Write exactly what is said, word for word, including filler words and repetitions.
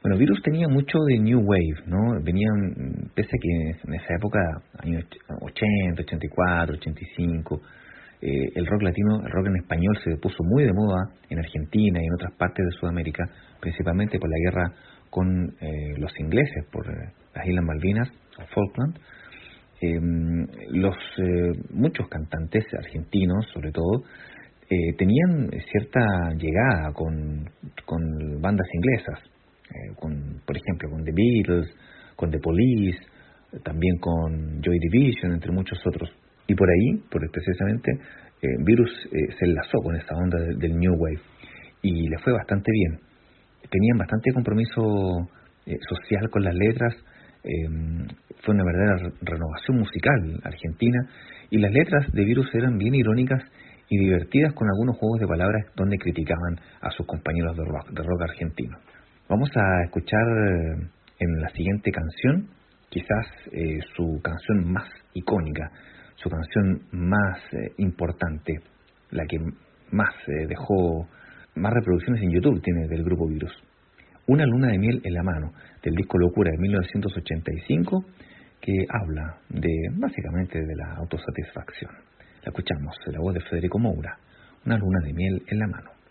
Bueno, Virus tenía mucho de New Wave, ¿no? Venían, pese a que en esa época, años ochenta, ochenta y cuatro, ochenta y cinco, eh, el rock latino, el rock en español se puso muy de moda en Argentina y en otras partes de Sudamérica, principalmente por la guerra con eh, los ingleses, por eh, las Islas Malvinas, o Falkland. Eh, los eh, muchos cantantes argentinos, sobre todo, eh, tenían cierta llegada con, con bandas inglesas, eh, con, por ejemplo, con The Beatles, con The Police, también con Joy Division, entre muchos otros. Y por ahí, por precisamente, eh, Virus eh, se enlazó con esa onda de, del New Wave y le fue bastante bien. Tenían bastante compromiso eh, social con las letras. Eh, fue una verdadera re- renovación musical argentina, y las letras de Virus eran bien irónicas y divertidas, con algunos juegos de palabras donde criticaban a sus compañeros de rock, de rock argentino. Vamos a escuchar eh, en la siguiente canción quizás eh, su canción más icónica, su canción más eh, importante, la que más eh, dejó más reproducciones en YouTube tiene del grupo Virus. Una luna de miel en la mano, del disco Locura de mil novecientos ochenta y cinco, que habla de básicamente de la autosatisfacción. La escuchamos en la voz de Federico Moura, Una luna de miel en la mano.